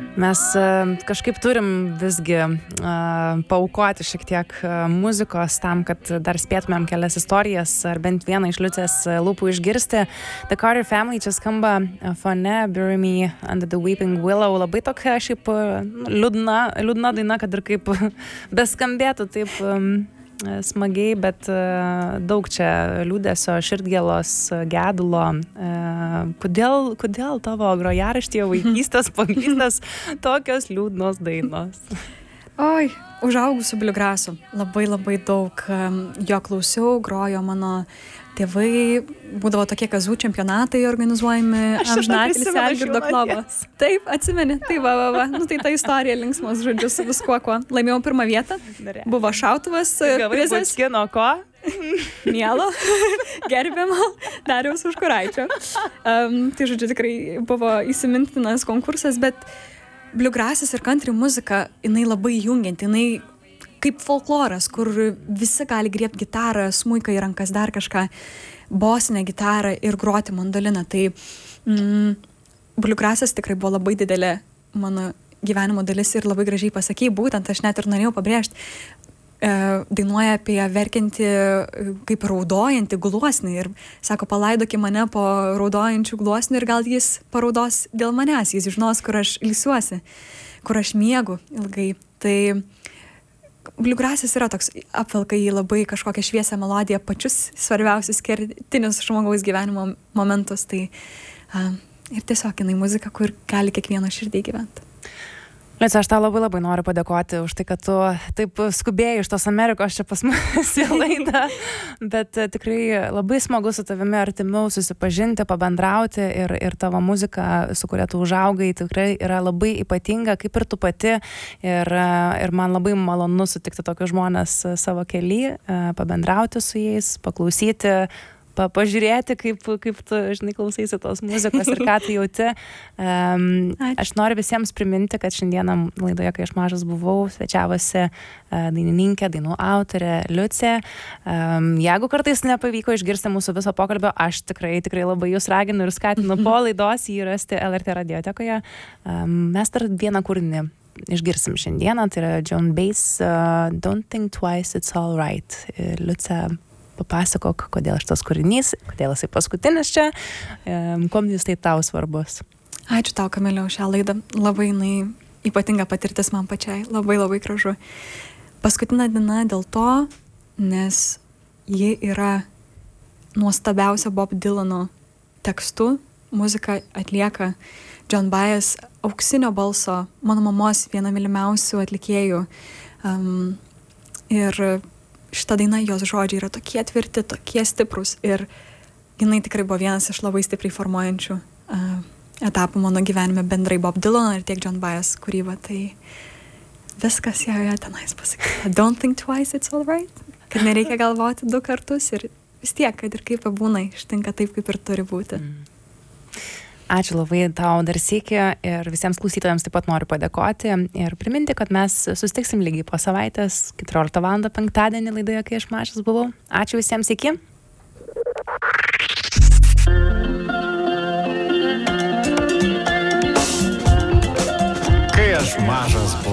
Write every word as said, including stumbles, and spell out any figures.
Mes kažkaip turim visgi paaukoti šiek tiek muzikos tam, kad dar spėtumėm kelias istorijas ar bent vieną iš Liucės lūpų išgirsti. The Carter Family čia skamba fone, Bury Me Under the Weeping Willow. Labai tokia šiaip liūdna, liūdna daina, kad ir kaip beskambėtų taip smagiai, bet daug čia liūdesio, širdgėlos, gedulo. Kodėl, kodėl tavo grojaraštyje vaikystės, paauglystės tokios liūdnos dainos? Oi, užaugau su bliugrasu. Labai labai daug jo klausiau, grojo mano tėvai, būdavo tokie kazų čempionatai organizuojami amžinatilis Algirdo Klovos. Taip, atsimeni, tai va, va, va. Nu, tai ta istorija linksmos, žodžiu, su viskuo, kuo. Laimėjau pirmą vietą, buvo šautuvas, prizas. Kino ko? Mielo, gerbiamo Dariaus Užkuraičio. Um, tai, žodžiu, tikrai buvo įsimintinas konkursas, bet bliugrasas ir country muzika, jinai labai jungianti, jinai kaip folkloras, kur visi gali griebti gitarą, smuiką į rankas, dar kažką, bosinę gitarą ir groti mandoliną. Tai mm, bliugrasas tikrai buvo labai didelė mano gyvenimo dalis ir labai gražiai pasakei, būtent aš net ir norėjau pabrėžti, e, dainuoja apie verkiantį, kaip raudojantį gluosnį ir sako, palaidoki mane po raudojančių gluosnių ir gal jis paraudos dėl manęs, jis žinos, kur aš ilsiuosi, kur aš miegu ilgai. Tai bliugrasas yra toks, apvelka į labai kažkokią šviesią melodiją, pačius svarbiausius kertinius žmogaus gyvenimo momentus. Tai uh, ir tiesiog jinai muzika, kur gali kiekvieno širdį gyventi. Liucija, aš tau labai labai noriu padėkoti už tai, kad tu taip skubėjai iš tos Amerikos čia pas mus į laidą, bet tikrai labai smagu su tavimi artimiau susipažinti, pabendrauti ir, ir tavo muzika, su kuria tu užaugai, tikrai yra labai ypatinga, kaip ir tu pati ir, ir man labai malonu sutikti tokius žmonės savo kely, pabendrauti su jais, paklausyti, pa, pažiūrėti, kaip, kaip tu, žinai, klausaisi tos muzikos ir ką tu jauti. Um, aš noriu visiems priminti, kad šiandieną laidoje, kai aš mažas buvau, svečiavosi uh, dainininkė, dainų autorė Liucija. Um, jeigu kartais nepavyko išgirsti mūsų viso pokalbio, aš tikrai, tikrai labai jūs raginu ir skatinu po laidos jį rasti L R T radiotekoje. Um, mes dar vieną kūrinį išgirsim šiandieną, tai yra Joan Baez, uh, Don't Think Twice, It's All Right. Liucija, papasakok, kodėl šitas kūrinys, kodėl jisai paskutinis čia, um, kuom jis tai tau svarbus. Ačiū tau, Kamilė, už šią laidą. Labai jinai ypatinga patirtis man pačiai. Labai labai gražu. Paskutinė diena dėl to, nes ji yra nuostabiausia Bob Dylano tekstu. Muziką atlieka Joan Baez, auksinio balso, mano mamos viena mylimiausių atlikėjų. Um, ir šita daina, jos žodžiai yra tokie tvirti, tokie stiprus ir jinai tikrai buvo vienas iš labai stipriai formuojančių uh, etapų mano gyvenime bendrai Bob Dylan ir tiek Joan Baez kūryba, tai viskas joje tenais pasakyta. Don't think twice, it's all right. Kad nereikia galvoti du kartus ir vis tiek, kad ir kaip būna, ištinka taip, kaip ir turi būti. Mm. Ačiū labai tau dar sykį ir visiems klausytojams taip pat noriu padėkoti ir priminti, kad mes susitiksim lygiai po savaitės, keturioliktą valandą penktadienį laidoje, kai aš mažas buvau. Ačiū visiems, iki. Kai aš mažas buvau.